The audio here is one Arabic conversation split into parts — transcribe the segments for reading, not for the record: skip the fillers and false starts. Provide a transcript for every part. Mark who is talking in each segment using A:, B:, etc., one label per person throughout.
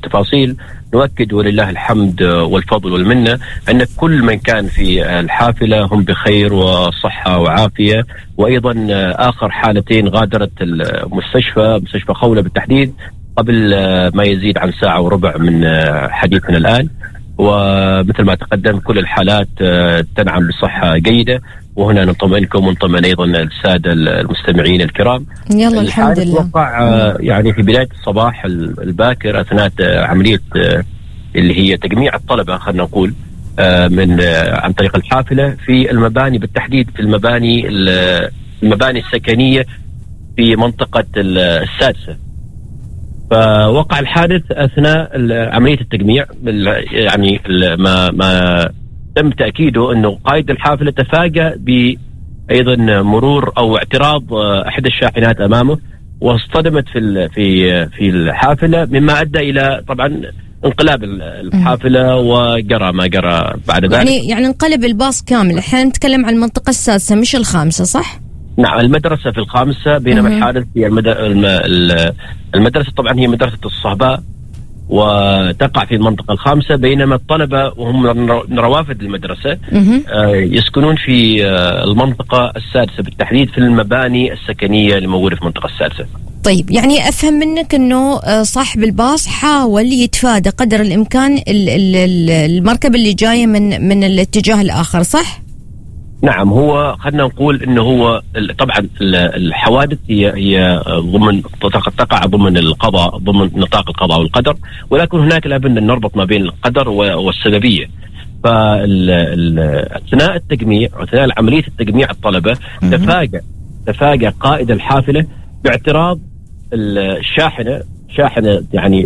A: التفاصيل نؤكد ولله الحمد والفضل والمنة أن كل من كان في الحافلة هم بخير وصحة وعافية. وأيضا آخر حالتين غادرت المستشفى، مستشفى خولة بالتحديد، قبل ما يزيد عن ساعة وربع من حديثنا الآن. ومثل ما تقدم كل الحالات تنعم بصحة جيدة، وهنا نطمئنكم ونطمئن أيضا السادة المستمعين الكرام.
B: يلا الحمد لله.
A: وقع يعني في بداية الصباح الباكر أثناء عملية اللي هي تجميع الطلبة، خلنا نقول من عن طريق الحافلة في المباني، بالتحديد في المباني السكنية في منطقة السادسة. فوقع الحادث أثناء عملية التجميع. يعني ما تم تأكيده أنه قائد الحافلة تفاجأ بأيضا مرور أو اعتراض أحد الشاحنات أمامه، واصطدمت في الحافلة، مما أدى إلى طبعا انقلاب الحافلة وجرى ما جرى بعد ذلك.
B: يعني انقلب الباص كامل. احنا نتكلم عن المنطقة السادسة مش الخامسة، صح؟
A: نعم، المدرسة في الخامسة، بينما الحادث في المدرسة طبعا هي مدرسة الصهباء وتقع في المنطقة الخامسة، بينما الطلبة وهم من روافد المدرسة يسكنون في المنطقة السادسة بالتحديد، في المباني السكنية الموجودة في المنطقة السادسة.
B: طيب، يعني أفهم منك أنه صاحب الباص حاول يتفادى قدر الإمكان المركبة اللي جاية من الاتجاه الآخر، صح؟
A: نعم، هو خلنا نقول انه هو طبعا الحوادث هي ضمن تقع ضمن القضاء، ضمن نطاق القضاء والقدر، ولكن هناك لابد ان نربط ما بين القدر والسببيه. فاثناء التجميع واثناء عمليه التجميع الطلبه تفاجأ قائد الحافله باعتراض شاحنه يعني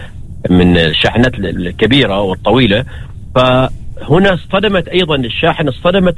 A: من الشاحنات الكبيره والطويله. هنا اصطدمت أيضا الشاحنة، اصطدمت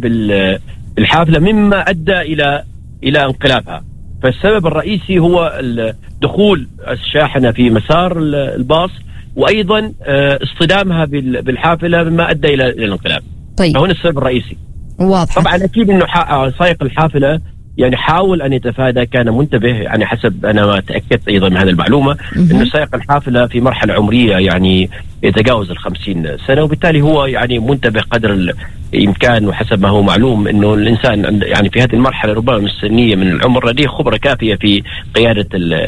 A: بالحافلة، مما أدى إلى انقلابها. فالسبب الرئيسي هو دخول الشاحنة في مسار الباص، وأيضا اصطدامها بالحافلة، مما أدى إلى الانقلاب.
B: طيب،
A: فهنا السبب الرئيسي
B: واضح.
A: طبعا أكيد أنه سائق الحافلة يعني حاول أن يتفادى، كان منتبه، يعني حسب أنا ما تأكدت أيضا من هذه المعلومة، أنه سائق الحافلة في مرحلة عمرية يعني يتجاوز 50 سنة، وبالتالي هو يعني منتبه قدر الإمكان، وحسب ما هو معلوم أنه الإنسان يعني في هذه المرحلة ربما السنية من العمر لديه خبرة كافية في قيادة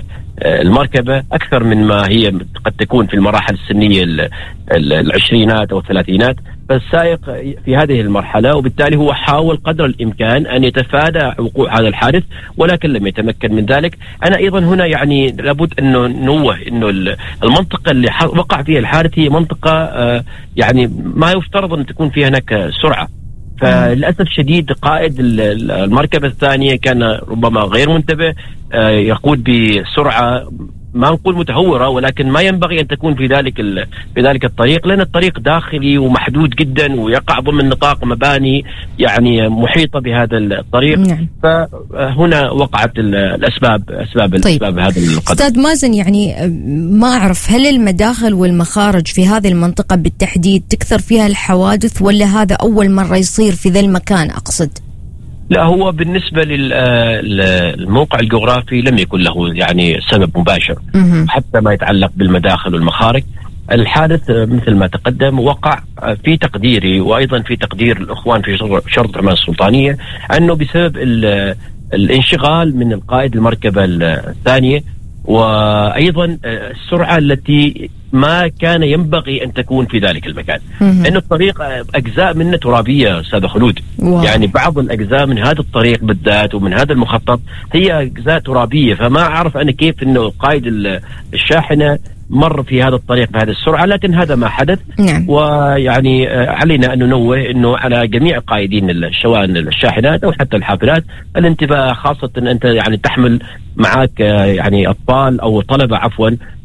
A: المركبة أكثر من ما هي قد تكون في المراحل السنية العشرينات أو الثلاثينات. فالسائق في هذه المرحلة، وبالتالي هو حاول قدر الإمكان أن يتفادى وقوع هذا الحادث، ولكن لم يتمكن من ذلك. أنا أيضا هنا يعني لابد أنه نوه أنه المنطقة اللي وقع فيها الحادث هي منطقة يعني ما يفترض أن تكون فيها هناك سرعة. فللأسف شديد قائد المركبة الثانية كان ربما غير منتبه، يقود بسرعة ما نقول متهورة، ولكن ما ينبغي أن تكون في ذلك الطريق، لأن الطريق داخلي ومحدود جدا، ويقع ضمن نطاق مباني يعني محيطة بهذا الطريق.
B: نعم.
A: فهنا وقعت أسباب هذا القدر.
B: أستاذ مازن، يعني ما أعرف، هل المداخل والمخارج في هذه المنطقة بالتحديد تكثر فيها الحوادث، ولا هذا أول مرة يصير في ذا المكان أقصد؟
A: لا، هو بالنسبة للموقع الجغرافي لم يكن له يعني سبب مباشر، حتى ما يتعلق بالمداخل والمخارج. الحادث مثل ما تقدم وقع في تقديري وأيضا في تقدير الأخوان في شرطة عمان السلطانية أنه بسبب الانشغال من القائد المركبة الثانية، وأيضا السرعة التي ما كان ينبغي أن تكون في ذلك المكان، لأن الطريق أجزاء منه ترابية أستاذ خلود. يعني بعض الأجزاء من هذا الطريق بالذات ومن هذا المخطط هي أجزاء ترابية، فما أعرف أنا كيف أنه قائد الشاحنة مر في هذا الطريق بهذه السرعة، لكن هذا ما حدث.
B: نعم.
A: ويعني علينا أن ننوه أنه على جميع قائدين سواء الشاحنات أو حتى الحافلات الانتباه، خاصة أن أنت يعني تحمل معك يعني أطفال أو طلبة عفوا،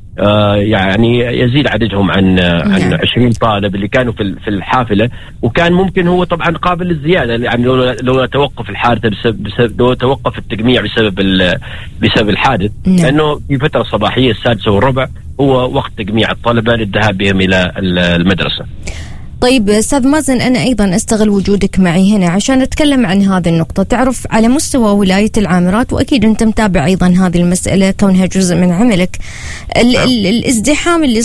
A: يعني يزيد عددهم عن 20 طالب اللي كانوا في الحافلة، وكان ممكن هو طبعا قابل للزيادة، يعني لو توقف الحادثة لو توقف التجميع بسبب الحادث. لأنه في فترة صباحية 6:15 هو وقت تجميع الطلبة للذهاب بهم إلى المدرسة.
B: طيب أستاذ مازن، أنا أيضا أستغل وجودك معي هنا عشان أتكلم عن هذه النقطة. تعرف على مستوى ولاية العامرات، وأكيد أنت متابع أيضا هذه المسألة كونها جزء من عملك، الازدحام اللي